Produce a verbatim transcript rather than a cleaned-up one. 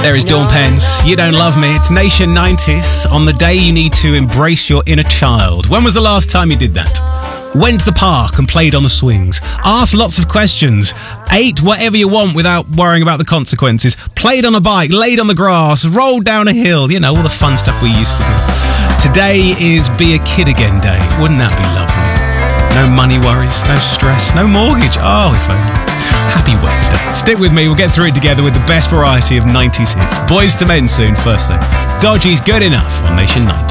There is Dawn Pence. You Don't Love Me. It's Nation nineties. On the day you need to embrace your inner child. When was the last time you did that? Went to the park and played on the swings. Asked lots of questions. Ate whatever you want without worrying about the consequences. Played on a bike. Laid on the grass. Rolled down a hill. You know, all the fun stuff we used to do. Today is Be a Kid Again Day. Wouldn't that be lovely? No money worries. No stress. No mortgage. Oh, if only. Happy Wednesday. Stick with me, we'll get through it together with the best variety of nineties hits. Boys to Men soon, first thing. Dodgy's Good Enough on Nation ninety.